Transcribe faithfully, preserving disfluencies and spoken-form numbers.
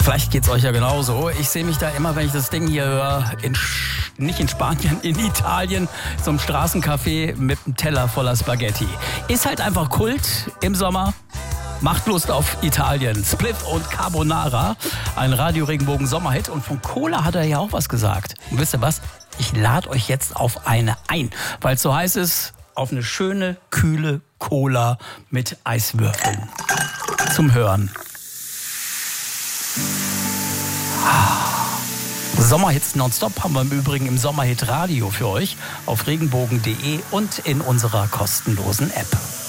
Vielleicht geht's euch ja genauso. Ich sehe mich da immer, wenn ich das Ding hier höre, in, nicht in Spanien, in Italien, zum Straßencafé mit einem Teller voller Spaghetti. Ist halt einfach Kult im Sommer. Macht Lust auf Italien. Spliff und Carbonara, ein Radio-Regenbogen-Sommerhit. Und von Cola hat er ja auch was gesagt. Und wisst ihr was? Ich lade euch jetzt auf eine ein, weil es so heiß ist, auf eine schöne, kühle Cola mit Eiswürfeln. Zum Hören. Sommerhits nonstop haben wir im Übrigen im Sommerhit Radio für euch auf regenbogen punkt de und in unserer kostenlosen App.